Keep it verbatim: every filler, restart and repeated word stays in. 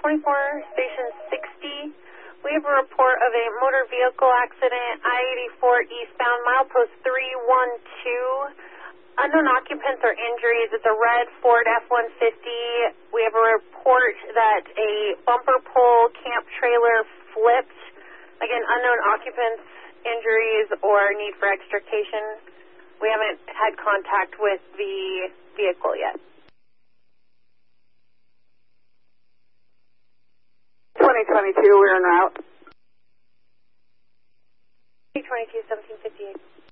twenty-four, Station sixty. We have a report of a motor vehicle accident, I eighty-four eastbound, milepost three one two. Unknown occupants or injuries. It's a red Ford F one fifty. We have a report that a bumper pole camp trailer flipped. Again, unknown occupants, injuries, or need for extrication. We haven't had contact with the vehicle yet. twenty twenty-two, we're en route. twenty twenty-two, seventeen fifty-eight.